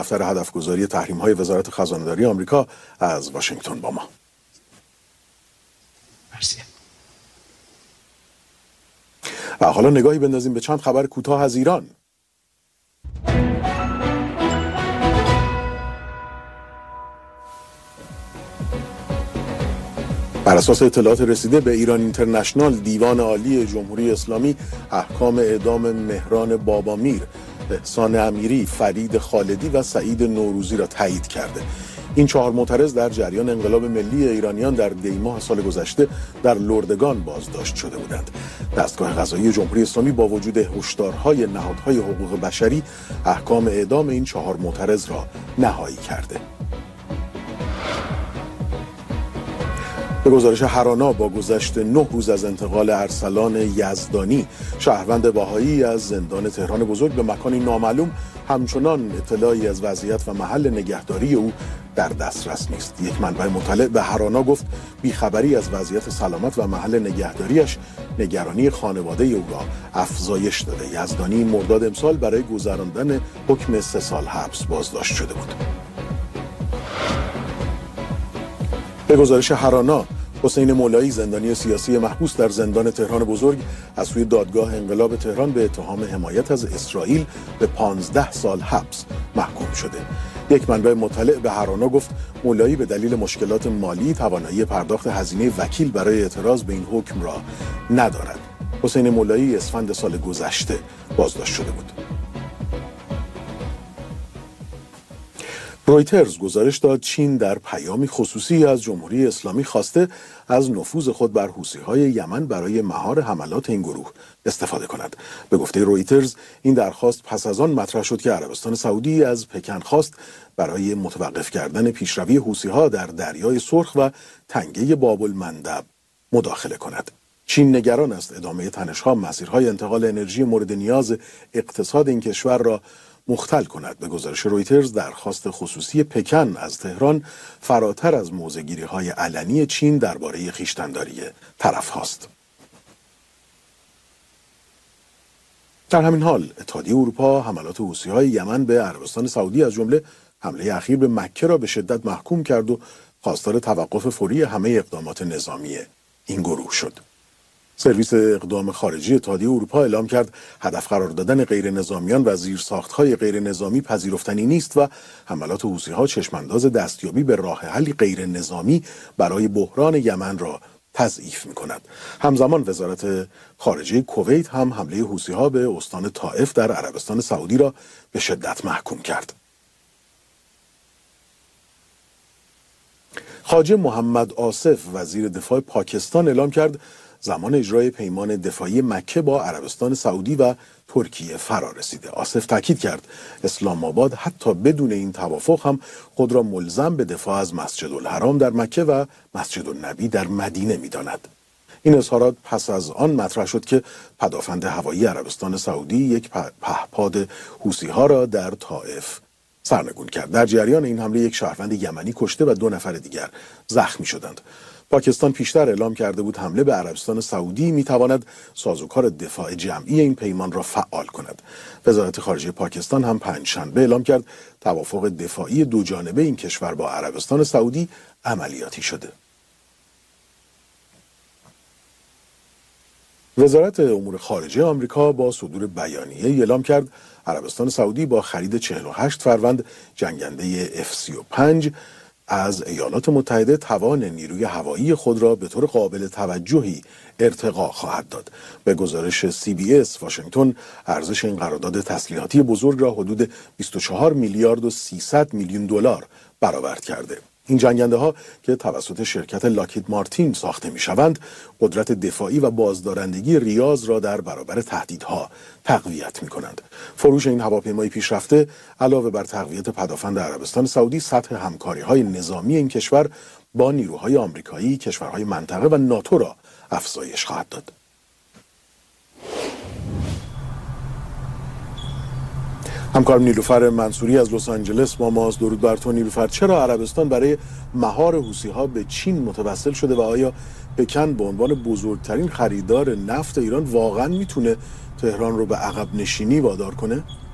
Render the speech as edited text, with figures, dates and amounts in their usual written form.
دفتر هدفگذاری تحریم‌های وزارت خزانه‌داری آمریکا از واشنگتن با ما. مرسی. و حالا نگاهی بندازیم به چند خبر کوتاه از ایران. بر اساس اطلاعات رسیده به ایران اینترنشنال، دیوان عالی جمهوری اسلامی احکام اعدام مهران بابامیر، احسان امیری، فرید خالدی و سعید نوروزی را تایید کرده. این 4 معترض در جریان انقلاب ملی ایرانیان در دی‌ماه سال گذشته در لردگان بازداشت شده بودند. دستگاه قضایی جمهوری اسلامی با وجود هشدارهای نهادهای حقوق بشری احکام اعدام این 4 معترض را نهایی کرده. به گزارش هرانا، با گذشت 9 روز از انتقال ارسلان یزدانی، شهروند بهایی از زندان تهران بزرگ به مکانی نامعلوم، همچنان اطلاعی از وضعیت و محل نگهداری او در دسترس نیست. یک منبع مطلع به هرانا گفت بیخبری از وضعیت سلامت و محل نگهداریش نگرانی خانواده او را افزایش داده. یزدانی مرداد امسال برای گذراندن حکم 3 سال حبس بازداشت شده بود. به گزارش هرانا، حسین مولایی، زندانی سیاسی محبوس در زندان تهران بزرگ، از سوی دادگاه انقلاب تهران به اتهام حمایت از اسرائیل به 15 سال حبس محکوم شده. یک منبع مطلع به هرانا گفت مولایی به دلیل مشکلات مالی توانایی پرداخت هزینه وکیل برای اعتراض به این حکم را ندارد. حسین مولایی اسفند سال گذشته بازداشت شده بود. رویترز گزارش داد چین در پیامی خصوصی از جمهوری اسلامی خواسته از نفوذ خود بر حوثی‌های یمن برای مهار حملات این گروه استفاده کند. به گفته رویترز این درخواست پس از آن مطرح شد که عربستان سعودی از پکن خواست برای متوقف کردن پیشروی حوثی‌ها در دریای سرخ و تنگه باب المندب مداخله کند. چین نگران است ادامه تنش‌ها مسیرهای انتقال انرژی مورد نیاز اقتصاد این کشور را مختل کند. به گزارش رویترز درخواست خصوصی پکن از تهران فراتر از موضع‌گیری‌های علنی چین درباره خویشتن‌داری طرف هاست. در همین حال اتحادیه اروپا حملات حوثی‌های یمن به عربستان سعودی از جمله حمله اخیر به مکه را به شدت محکوم کرد و خواستار توقف فوری همه اقدامات نظامی این گروه شد. سرویس اقدام خارجی اتحادیه اروپا اعلام کرد هدف قرار دادن غیر نظامیان و زیرساخت‌های غیر نظامی پذیرفتنی نیست و حملات حوثی‌ها چشمانداز دستیابی به راه حلی غیر نظامی برای بحران یمن را تضعیف می‌کند. همزمان وزارت خارجه کویت هم حمله حوثی‌ها به استان طائف در عربستان سعودی را به شدت محکوم کرد. خواجه محمد آصف وزیر دفاع پاکستان اعلام کرد زمان اجرای پیمان دفاعی مکه با عربستان سعودی و ترکیه فرا رسیده. آصف تاکید کرد اسلام آباد حتی بدون این توافق هم خود را ملزم به دفاع از مسجد الحرام در مکه و مسجد النبی در مدینه می‌داند. این اظهارات پس از آن مطرح شد که پدافند هوایی عربستان سعودی یک پهپاد حوثی‌ها را در طائف سرنگون کرد. در جریان این حمله یک شهروند یمنی کشته و 2 نفر دیگر زخمی شدند. پاکستان پیشتر اعلام کرده بود حمله به عربستان سعودی میتواند سازوکار دفاع جمعی این پیمان را فعال کند. وزارت خارجه پاکستان هم پنجشنبه اعلام کرد توافق دفاعی 2 جانبه این کشور با عربستان سعودی عملیاتی شده. وزارت امور خارجه آمریکا با صدور بیانیه اعلام کرد عربستان سعودی با خرید 48 فروند جنگنده F-35 از ایالات متحده توان نیروی هوایی خود را به طور قابل توجهی ارتقا خواهد داد. به گزارش CBS واشنگتن ارزش این قرارداد تسلیحاتی بزرگ را حدود 24 میلیارد و 300 میلیون دلار برآورد کرده. این جنگنده ها که توسط شرکت لاکهید مارتین ساخته می شوند، قدرت دفاعی و بازدارندگی ریاض را در برابر تهدیدها تقویت می کنند. فروش این هواپیمای پیشرفته علاوه بر تقویت پدافند عربستان سعودی، سطح همکاری های نظامی این کشور با نیروهای آمریکایی، کشورهای منطقه و ناتو را افزایش خواهد داد. همکارم نیلوفر منصوری از لس آنجلس با ماست. درود بر تو نیلوفر. چرا عربستان برای مهار حوثی‌ها به چین متوسل شده و آیا پکن به عنوان بزرگترین خریدار نفت ایران واقعا میتونه تهران رو به عقب نشینی وادار کنه؟